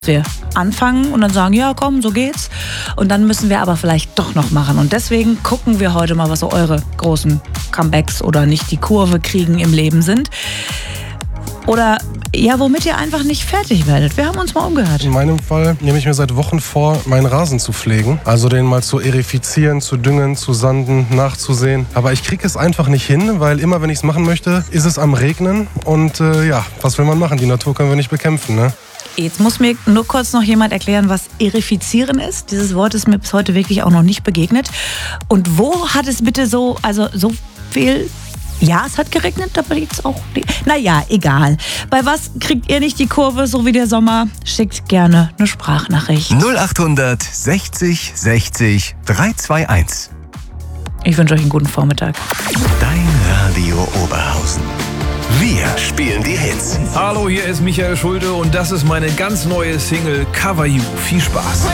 wir anfangen und dann sagen, ja komm, so geht's. Und dann müssen wir aber vielleicht doch noch machen. Und deswegen gucken wir heute mal, was so eure großen Comebacks oder nicht die Kurve kriegen im Leben sind. Oder ja, womit ihr einfach nicht fertig werdet. Wir haben uns mal umgehört. In meinem Fall nehme ich mir seit Wochen vor, meinen Rasen zu pflegen. Also den mal zu erifizieren, zu düngen, zu sanden, nachzusehen. Aber ich kriege es einfach nicht hin, weil immer, wenn ich es machen möchte, ist es am Regnen. Und ja, was will man machen? Die Natur können wir nicht bekämpfen, ne? Jetzt muss mir nur kurz noch jemand erklären, was erifizieren ist. Dieses Wort ist mir bis heute wirklich auch noch nicht begegnet. Und wo hat es bitte so viel... Ja, es hat geregnet, aber jetzt auch... Naja, egal. Bei was kriegt ihr nicht die Kurve, so wie der Sommer? Schickt gerne eine Sprachnachricht. 0800 60 60 321. Ich wünsche euch einen guten Vormittag. Dein Radio Oberhausen. Wir spielen die Hits. Hallo, hier ist Michael Schulte und das ist meine ganz neue Single Cover You. Viel Spaß.